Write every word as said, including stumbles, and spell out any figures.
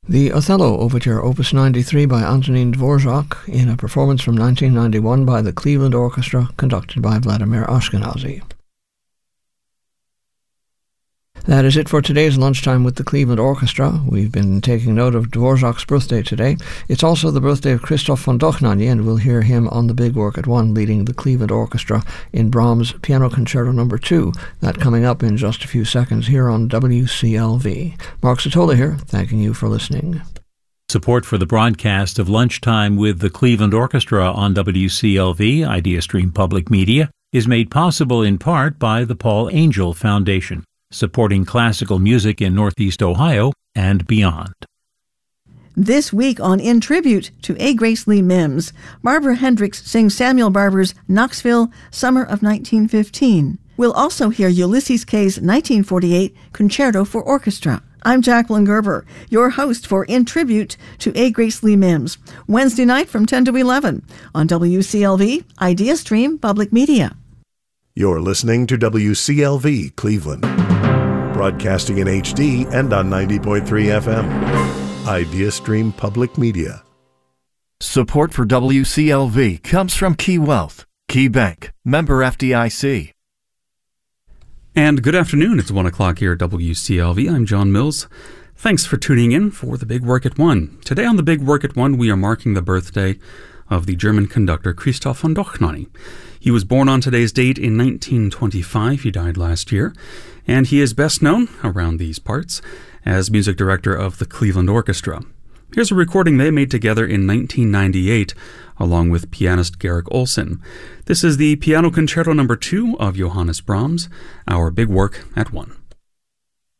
The Othello Overture, Opus ninety-three by Antonin Dvorak, in a performance from nineteen ninety-one by the Cleveland Orchestra, conducted by Vladimir Ashkenazy. That is it for today's Lunchtime with the Cleveland Orchestra. We've been taking note of Dvorak's birthday today. It's also the birthday of Christoph von Dohnanyi, and we'll hear him on the Big Work at One, leading the Cleveland Orchestra in Brahms' Piano Concerto Number Two. That coming up in just a few seconds here on W C L V. Mark Sotola here, thanking you for listening. Support for the broadcast of Lunchtime with the Cleveland Orchestra on W C L V, IdeaStream Public Media, is made possible in part by the Paul Angel Foundation, supporting classical music in Northeast Ohio and beyond. This week on In Tribute to A. Grace Lee Mims, Barbara Hendricks sings Samuel Barber's Knoxville, Summer of nineteen fifteen. We'll also hear Ulysses Kay's nineteen forty-eight Concerto for Orchestra. I'm Jacqueline Gerber, your host for In Tribute to A. Grace Lee Mims, Wednesday night from ten to eleven on W C L V, IdeaStream Public Media. You're listening to W C L V Cleveland, broadcasting in H D and on ninety point three F M. IdeaStream Public Media. Support for W C L V comes from Key Wealth, Key Bank, member F D I C. And good afternoon. It's one o'clock here at W C L V. I'm John Mills. Thanks for tuning in for The Big Work at One. Today on The Big Work at One, we are marking the birthday of the German conductor Christoph von Dohnanyi. He was born on today's date in nineteen twenty-five. He died last year. And he is best known around these parts as music director of the Cleveland Orchestra. Here's a recording they made together in nineteen ninety-eight, along with pianist Garrick Olson. This is the Piano Concerto Number Two of Johannes Brahms, our Big Work at One.